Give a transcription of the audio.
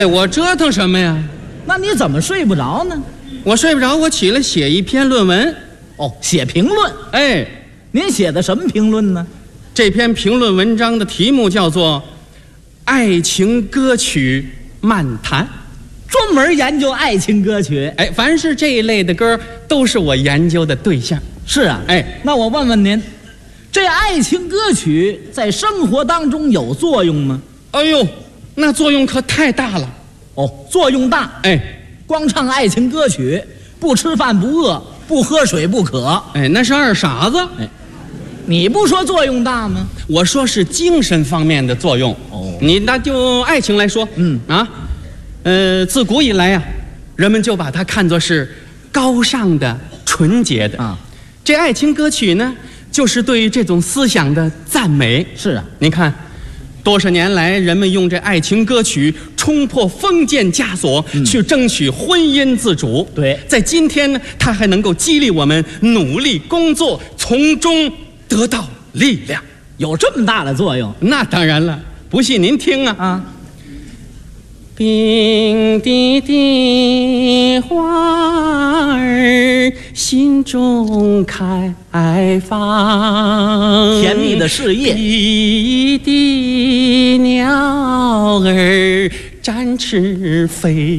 我折腾什么呀？ 那你怎么睡不着呢？ 我睡不着，我起来写一篇论文。 哦，写评论。 哎， 您写的什么评论呢？ 这篇评论文章的题目叫做《爱情歌曲漫谈》， 专门研究爱情歌曲。 哎，凡是这一类的歌，都是我研究的对象。 是啊， 哎， 那我问问您，这爱情歌曲在生活当中有作用吗？ 哎呦，那作用可太大了。 哦，作用大。 哎， 光唱爱情歌曲，不吃饭不饿，不喝水不渴。 哎，那是二傻子。 哎，你不说作用大吗？ 我说是精神方面的作用。 哦， 你那就爱情来说，自古以来呀，人们就把它看作是高尚的、纯洁的啊。这爱情歌曲呢，就是对于这种思想的赞美。 是啊， 您看，多少年来，人们用这爱情歌曲冲破封建枷锁，去争取婚姻自主。 对， 在今天呢，它还能够激励我们努力工作，从中得到力量。 有这么大的作用？ 那当然了，不信您听啊。冰滴滴花儿心中开放， 甜蜜的事业。 滴滴鸟儿展翅飞。